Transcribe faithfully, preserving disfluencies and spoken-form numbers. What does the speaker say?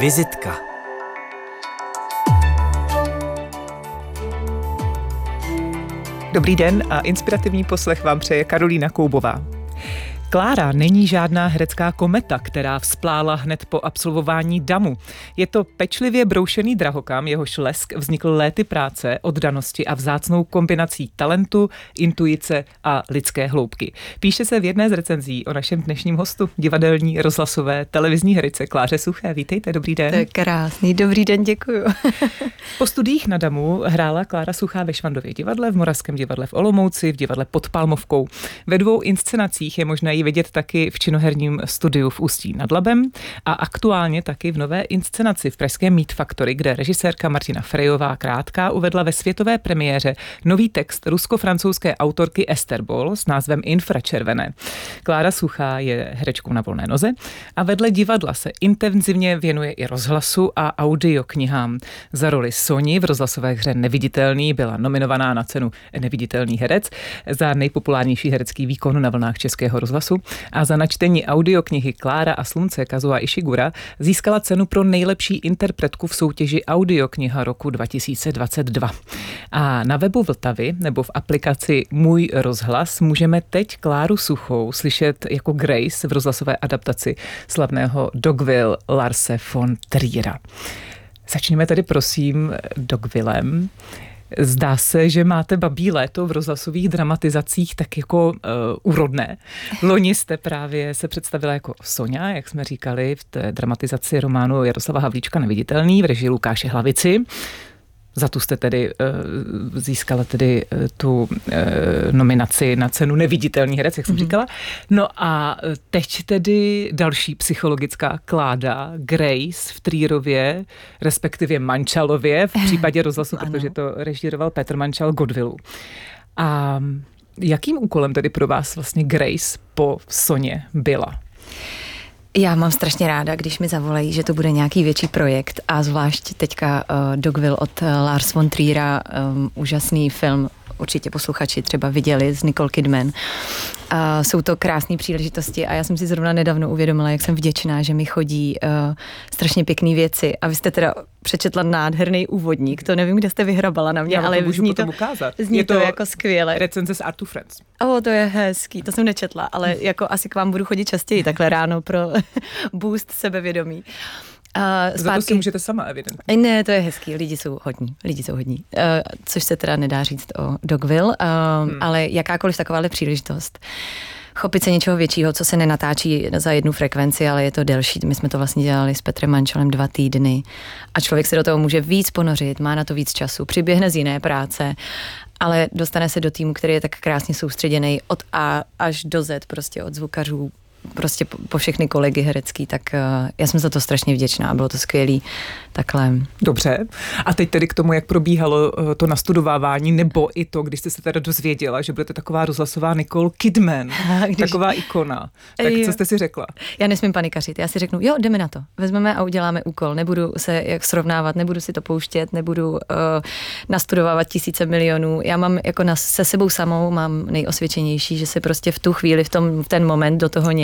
Vizitka. Dobrý den a inspirativní poslech vám přeje Karolína Koubová. Klára není žádná herecká kometa, která vzplála hned po absolvování damu. Je to pečlivě broušený drahokam, jehož lesk vznikl léty práce, oddanosti a vzácnou kombinací talentu, intuice a lidské hloubky. Píše se v jedné z recenzí o našem dnešním hostu, divadelní, rozhlasové, televizní herce Kláře Suché. Vítejte, dobrý den. To je krásný, dobrý den, děkuju. Po studiích na damu hrála Klára Suchá ve Švandově divadle, v Moravském divadle v Olomouci, v divadle Pod Palmovkou. Ve dvou inscenacích je možné ji vidět taky v činoherním studiu v Ústí nad Labem a aktuálně taky v nové inscenaci v pražském Meat Factory, kde režisérka Martina Frejová Krátká uvedla ve světové premiéře nový text rusko-francouzské autorky Esther Boll s názvem Infračervené. Klára Suchá je herečkou na volné noze a vedle divadla se intenzivně věnuje i rozhlasu a audioknihám. Za roli Soni v rozhlasové hře Neviditelný byla nominovaná na cenu Neviditelný herec, za nejpopulárnější herecký výkon na vlnách Českého rozhlasu a za načtení audioknihy Klára a slunce Kazuo Ishigura získala cenu pro nejlepší interpretku v soutěži Audiokniha roku dva tisíce dvacet dva. A na webu Vltavy nebo v aplikaci Můj rozhlas můžeme teď Kláru Suchou slyšet jako Grace v rozhlasové adaptaci slavného Dogville Larse von Triera. Začněme tedy prosím Dogvillem. Zdá se, že máte babí léto v rozhlasových dramatizacích tak jako uh, úrodné. Loni jste právě se představila jako Soňa, jak jsme říkali, v té dramatizaci románu Jaroslava Havlíčka Neviditelný v režii Lukáše Hlavici. Za tu jste tedy uh, získala tedy uh, tu uh, nominaci na cenu Neviditelný herec, jak jsem mm-hmm. říkala. No a teď tedy další psychologická kláda, Grace v Trierově, respektive Mančalově, v případě rozhlasu, protože to režíroval Petr Mančal Godwillu. A jakým úkolem tedy pro vás vlastně Grace po Soně byla? Já mám strašně ráda, když mi zavolají, že to bude nějaký větší projekt a zvlášť teďka uh, Dogville od uh, Lars von Triera, um, úžasný film, určitě posluchači třeba viděli, s Nicole Kidman. Uh, jsou to krásné příležitosti a já jsem si zrovna nedávno uvědomila, jak jsem vděčná, že mi chodí uh, strašně pěkné věci a vy jste teda přečetla nádherný úvodník, to nevím, kde jste vyhrabala na mě, já ale to zní to, zní je to, to jako skvěle. Recenze z Art to Friends. O, to je hezký, to jsem nečetla, ale jako asi k vám budu chodit častěji takhle ráno pro boost sebevědomí. Uh, Za to si můžete sama, evidentně. Ne, to je hezký, lidi jsou hodní, lidi jsou hodní, uh, což se teda nedá říct o Dogville, uh, hmm. ale jakákoliv takováhle příležitost, chopit se něčeho většího, co se nenatáčí za jednu frekvenci, ale je to delší. My jsme to vlastně dělali s Petrem Mančalem dva týdny a člověk se do toho může víc ponořit, má na to víc času, přiběhne z jiné práce, ale dostane se do týmu, který je tak krásně soustředěný od A až do Z, prostě od zvukařů, prostě po, po všechny kolegy herecký, tak uh, já jsem za to strašně vděčná, bylo to skvělý, takhle. Dobře. A teď tedy k tomu, jak probíhalo uh, to nastudovávání, nebo i to, když jste se teda dozvěděla, že budete taková rozhlasová Nicole Kidman, když... taková ikona. Tak jo. Co jste si řekla? Já nesmím panikařit, já si řeknu, jo, jdeme na to, vezmeme a uděláme úkol, nebudu se jak srovnávat, nebudu si to pouštět, nebudu uh, nastudovávat tisíce milionů, já mám jako na, se sebou samou mám nejosvědčenější, že se prostě v tu chvíli, v, tom, v ten moment do toho